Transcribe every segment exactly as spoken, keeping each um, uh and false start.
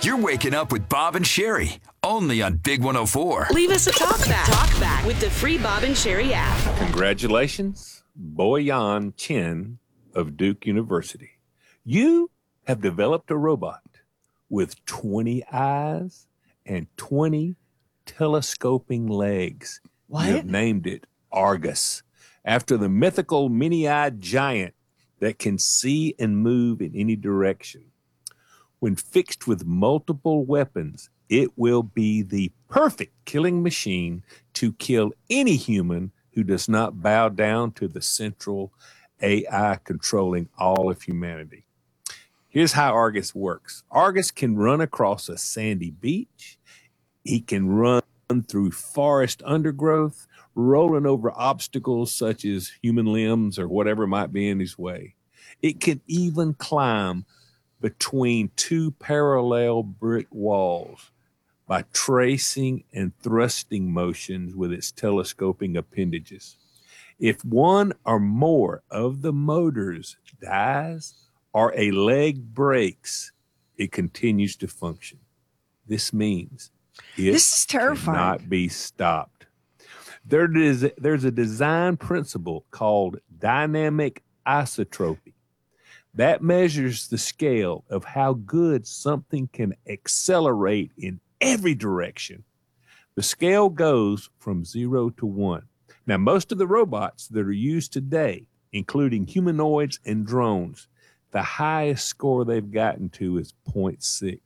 You're waking up with Bob and Sherry, only on Big one oh four. Leave us a talk back. Talk back with the free Bob and Sherry app. Congratulations, Boyan Chen of Duke University. You have developed a robot with twenty eyes and twenty telescoping legs. What? You have named it Argus, after the mythical many-eyed giant that can see and move in any direction. When fixed with multiple weapons, it will be the perfect killing machine to kill any human who does not bow down to the central A I controlling all of humanity. Here's how Argus works. Argus can run across a sandy beach. He can run through forest undergrowth, rolling over obstacles such as human limbs or whatever might be in his way. It can even climb between two parallel brick walls by tracing and thrusting motions with its telescoping appendages. If one or more of the motors dies or a leg breaks, it continues to function. This means it This is terrifying. cannot be stopped. There is, there's a design principle called dynamic isotropy that measures the scale of how good something can accelerate in every direction. The scale goes from zero to one. Now, most of the robots that are used today, including humanoids and drones, the highest score they've gotten to is zero point six.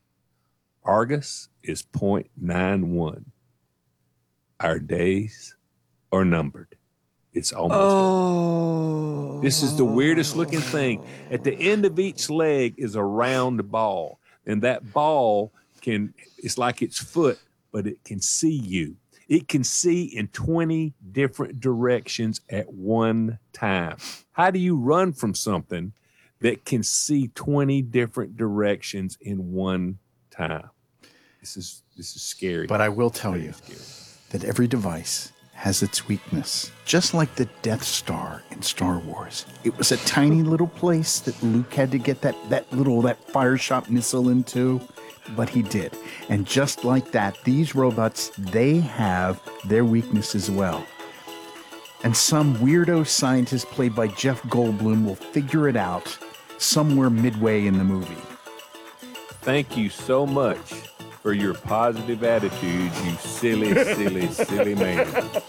Argus is zero point nine one. Our days are numbered. It's almost Oh. done. This is the weirdest looking thing. At the end of each leg is a round ball. And that ball can, it's like its foot, but it can see you. It can see in twenty different directions at one time. How do you run from something that can see twenty different directions in one time? This is this is scary. But I will tell Very you scary. that every device has its weakness. Just like the Death Star in Star Wars. It was a tiny little place that Luke had to get that, that little, that fire shot missile into, but he did. And just like that, these robots, they have their weakness as well. And some weirdo scientist played by Jeff Goldblum will figure it out somewhere midway in the movie. Thank you so much for your positive attitude, you silly, silly, silly man.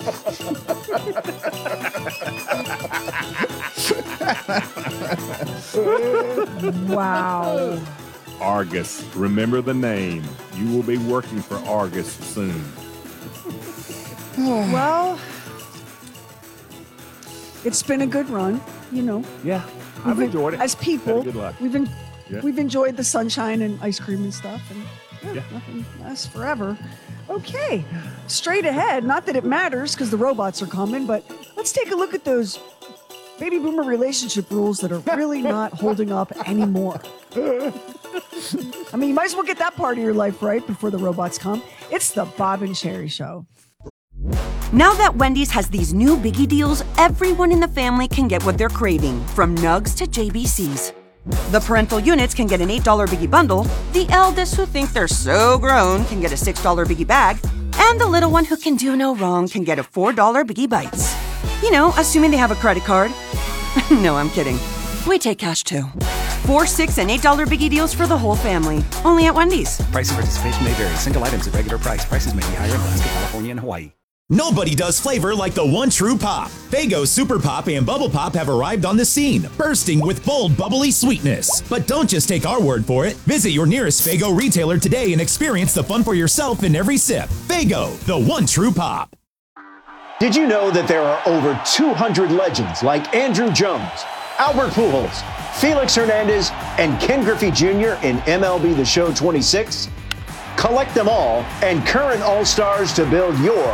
Wow. Argus. Remember the name. You will be working for Argus soon. Well, it's been a good run, you know. Yeah, I've We've- enjoyed it. As people, Had a good luck. we've en- Yeah. we've enjoyed the sunshine and ice cream and stuff, and yeah, Yeah. nothing lasts forever. Okay, straight ahead. Not that it matters because the robots are coming, but let's take a look at those baby boomer relationship rules that are really not holding up anymore. I mean, you might as well get that part of your life right before the robots come. It's the Bob and Sherry Show. Now that Wendy's has these new biggie deals, everyone in the family can get what they're craving, from nugs to J B Cs. The parental units can get an eight dollar biggie bundle, the eldest who think they're so grown can get a six dollar biggie bag, and the little one who can do no wrong can get a four dollar biggie bites. You know, assuming they have a credit card. No, I'm kidding. We take cash too. Four, six, and eight dollar biggie deals for the whole family. Only at Wendy's. Price and participation may vary. Single items at regular price. Prices may be higher in Alaska, California, and Hawaii. Nobody does flavor like the one true pop. Faygo Super Pop and Bubble Pop have arrived on the scene, bursting with bold, bubbly sweetness. But don't just take our word for it. Visit your nearest Faygo retailer today and experience the fun for yourself in every sip. Faygo, the one true pop. Did you know that there are over two hundred legends like Andrew Jones, Albert Pujols, Felix Hernandez, and Ken Griffey Junior in M L B The Show twenty-six? Collect them all and current All-Stars to build your